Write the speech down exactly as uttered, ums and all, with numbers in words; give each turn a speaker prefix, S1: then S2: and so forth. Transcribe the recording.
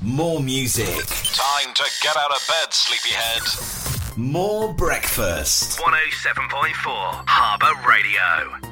S1: More music.
S2: Time to get out of bed, sleepyhead.
S1: More breakfast.
S3: one oh seven point four Harbour Radio.